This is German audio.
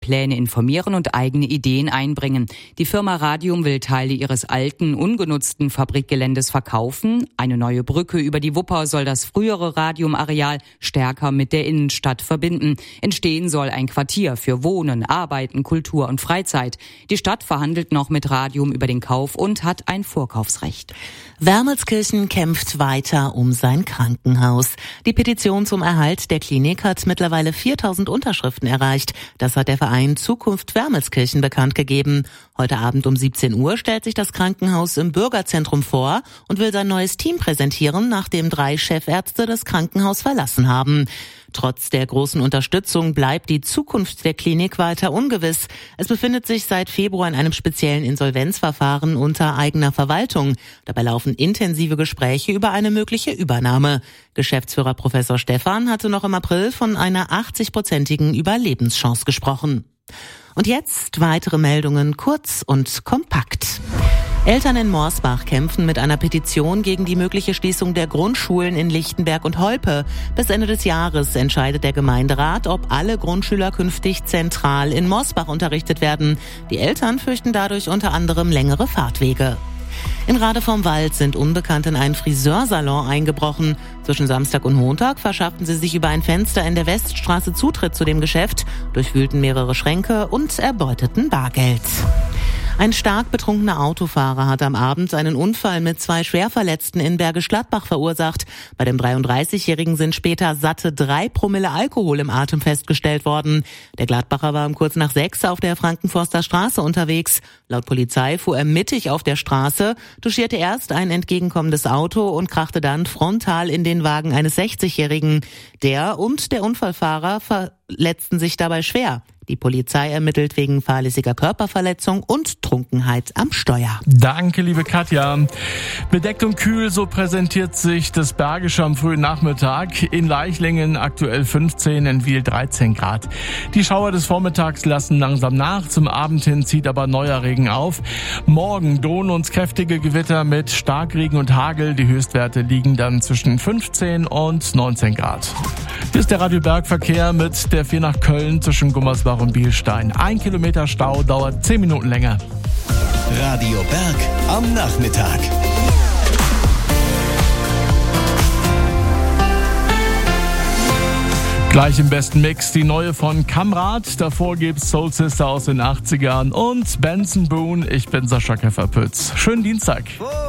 Pläne informieren und eigene Ideen einbringen. Die Firma Radium will Teile ihres alten, ungenutzten Fabrikgeländes verkaufen. Eine neue Brücke über die Wupper soll das frühere Radium-Areal stärker mit der Innenstadt verbinden. Entstehen soll ein Quartier für Wohnen, Arbeiten, Kultur und Freizeit. Die Stadt verhandelt noch mit Radium über den Kauf und hat ein Vorkaufsrecht. Wermelskirchen kämpft weiter um sein Krankenhaus. Die Petition zum Erhalt der Klinik hat mittlerweile 4.000 Unterschriften erreicht. Das hat der Verein Zukunft Wermelskirchen bekannt gegeben. Heute Abend um 17 Uhr stellt sich das Krankenhaus im Bürgerzentrum vor und will sein neues Team präsentieren, nachdem 3 Chefärzte das Krankenhaus verlassen haben. Trotz der großen Unterstützung bleibt die Zukunft der Klinik weiter ungewiss. Es befindet sich seit Februar in einem speziellen Insolvenzverfahren unter eigener Verwaltung. Dabei laufen intensive Gespräche über eine mögliche Übernahme. Geschäftsführer Professor Stephan hatte noch im April von einer 80-prozentigen Überlebenschance gesprochen. Und jetzt weitere Meldungen kurz und kompakt. Eltern in Morsbach kämpfen mit einer Petition gegen die mögliche Schließung der Grundschulen in Lichtenberg und Holpe. Bis Ende des Jahres entscheidet der Gemeinderat, ob alle Grundschüler künftig zentral in Morsbach unterrichtet werden. Die Eltern fürchten dadurch unter anderem längere Fahrtwege. In Rade vom Wald sind Unbekannte in einen Friseursalon eingebrochen. Zwischen Samstag und Montag verschafften sie sich über ein Fenster in der Weststraße Zutritt zu dem Geschäft, durchwühlten mehrere Schränke und erbeuteten Bargeld. Ein stark betrunkener Autofahrer hat am Abend einen Unfall mit 2 Schwerverletzten in Bergisch Gladbach verursacht. Bei dem 33-Jährigen sind später satte 3 Promille Alkohol im Atem festgestellt worden. Der Gladbacher war um kurz nach 6 auf der Frankenforster Straße unterwegs. Laut Polizei fuhr er mittig auf der Straße, touchierte erst ein entgegenkommendes Auto und krachte dann frontal in den Wagen eines 60-Jährigen. Der und der Unfallfahrer verletzten sich dabei schwer. Die Polizei ermittelt wegen fahrlässiger Körperverletzung und Trunkenheit am Steuer. Danke, liebe Katja. Bedeckt und kühl, so präsentiert sich das Bergische am frühen Nachmittag. In Leichlingen aktuell 15, in Wiel 13 Grad. Die Schauer des Vormittags lassen langsam nach. Zum Abend hin zieht aber neuer Regen auf. Morgen drohen uns kräftige Gewitter mit Starkregen und Hagel. Die Höchstwerte liegen dann zwischen 15 und 19 Grad. Hier ist der Radio Bergverkehr mit der 4 nach Köln zwischen Gummersbach und Bielstein. 1 Kilometer Stau dauert 10 Minuten länger. Radio Berg am Nachmittag. Gleich im besten Mix die neue von Kamrat. Davor gibt's Soul Sister aus den 80ern und Benson Boone. Ich bin Sascha Käferpütz. Schönen Dienstag.